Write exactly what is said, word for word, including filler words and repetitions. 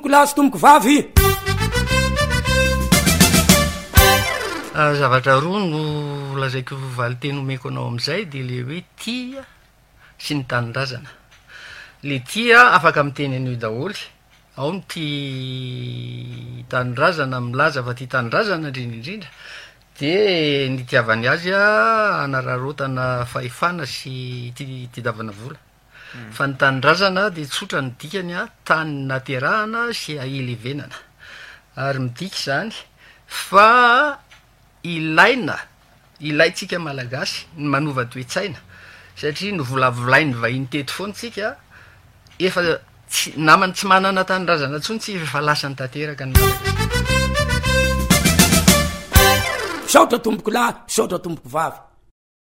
tomboko lahy sy tomboko vavy. Zavatra roa no lazaiko valiteny omeko anao am'izay de le hoe tia sy ny tanindrazana. Le tia afaka miteny an'io daholy, ao ny tia tanindrazana milaza fa tia tanindrazana indrindraindrindra, de ny tiavany azy a anararotana fahefana sy tidavana vola. Fa ny tanindrazana de tsotra ny dikany a tany naterahana sy aelevenana. Ary midika zany fa ilaina ilaitsika malagasy ny manova toe-tsaina satria no volavolainy vahiny teto foana tsika efa tsy namany tsy manana tanindrazana tsony tsy efa lasa ny tanteraka ny saotra tomboko lahy saotra tomboko vavy.